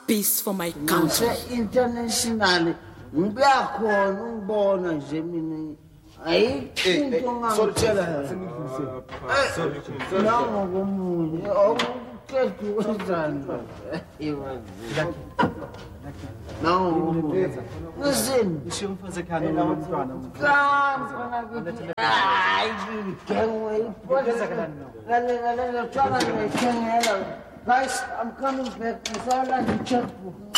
peace for my country. Internationally, ngiyakhona ngibona nje mina ayikho ngangitshela nango komunye okuqeda ukwenzani nango listen ushiye umfazi ekhaya nomntwana guys, I'm coming back. I saw like a checkbook.